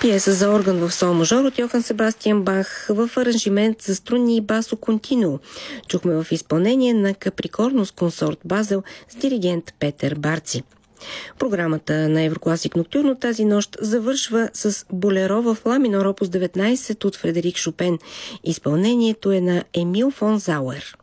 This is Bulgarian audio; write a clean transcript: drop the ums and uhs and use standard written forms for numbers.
Пиеса за орган в сол мажор от Йохан Себастиан Бах в аранжимент за струнни и басо континуо. Чухме в изпълнение на Каприкорнус консорт Базел с диригент Петър Барци. Програмата на Еврокласик Ноктюрно тази нощ завършва с болеро в ла минор опус 19 от Фредерик Шопен. Изпълнението е на Емил фон Зауер.